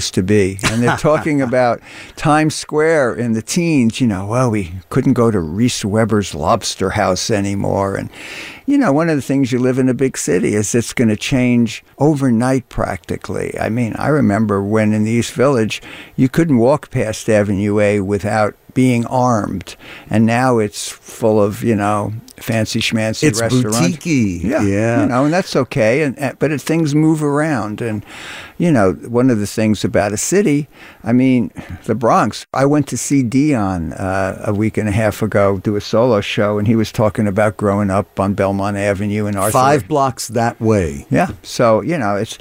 to be. And they're talking about Times Square in the teens, well, we couldn't go to Reese Weber's Lobster House anymore. And, one of the things you live in a big city is it's going to change overnight practically. I mean, I remember when in the East Village, you couldn't walk past Avenue A without being armed. And now it's full of, fancy schmancy restaurants. It's boutique-y. Yeah. And that's okay. But things move around. And, one of the things about a city, I mean, the Bronx, I went to see Dion a week and a half ago do a solo show, and he was talking about growing up on Belmont Avenue in Arthur. 5 blocks that way. Yeah. So, it's,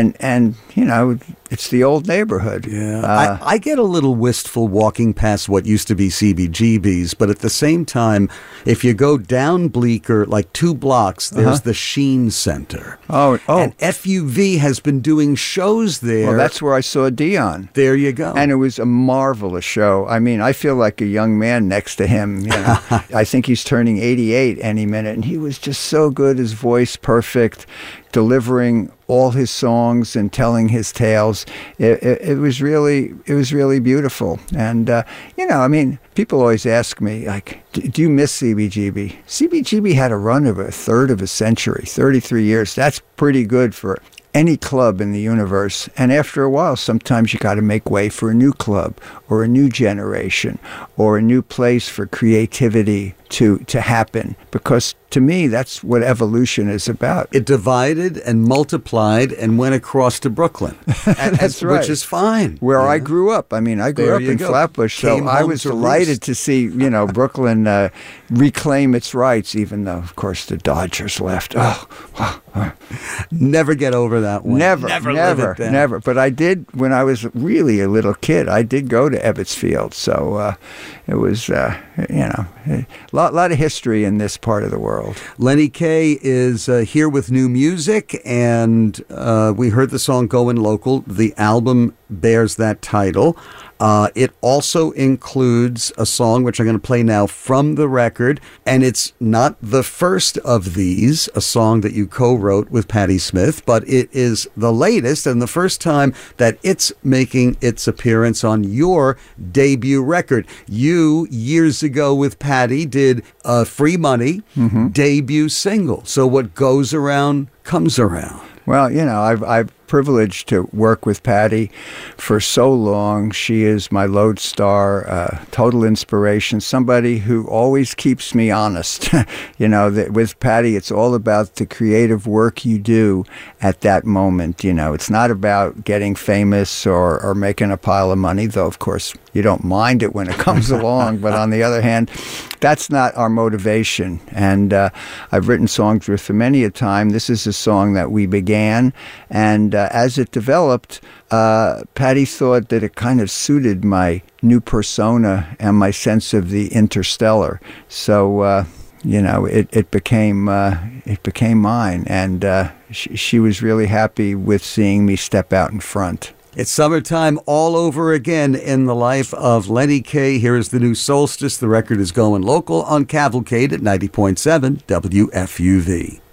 it's the old neighborhood. Yeah. I get a little wistful walking past what used to be CBGB's, but at the same time, if you go down Bleecker, like 2 blocks, there's the Sheen Center. Oh. And FUV has been doing shows there. Well, that's where I saw Dion. There you go. And it was a marvelous show. I mean, I feel like a young man next to him. I think he's turning 88 any minute, and he was just so good. His voice perfect, delivering all his songs and telling his tales. It was really beautiful. And I mean, people always ask me, like, do you miss CBGB? CBGB had a run of a third of a century, 33 years. That's pretty good for any club in the universe. And after a while, sometimes you got to make way for a new club or a new generation or a new place for creativity to happen. Because to me, that's what evolution is about. It divided and multiplied and went across to Brooklyn. That's right. Which is fine. Where I grew up. I mean, I grew up in Flatbush, so I was delighted to see, Brooklyn reclaim its rights, even though, of course, the Dodgers left. Never get over that one. Never. But I did, when I was really a little kid, I did go to Ebbets Field. So it was, a lot of history in this part of the world. Lenny Kaye is here with new music, and we heard the song Going Local. The album bears that title. It also includes a song, which I'm going to play now from the record, and it's not the first of these, a song that you co-wrote with Patti Smith, but it is the latest and the first time that it's making its appearance on your debut record. You, years ago with Patti, did Free Money, debut single. So what goes around comes around. Well, I've privileged to work with Patti for so long. She is my lodestar, total inspiration, somebody who always keeps me honest. That with Patti, it's all about the creative work you do at that moment. It's not about getting famous or making a pile of money, though, of course, you don't mind it when it comes along. But on the other hand, that's not our motivation. And I've written songs with her many a time. This is a song that we began, and as it developed, Patti thought that it kind of suited my new persona and my sense of the interstellar. So, it became mine, and she was really happy with seeing me step out in front. It's summertime all over again in the life of Lenny Kaye. Here is the new Solstice. The record is Going Local on Cavalcade at 90.7 WFUV.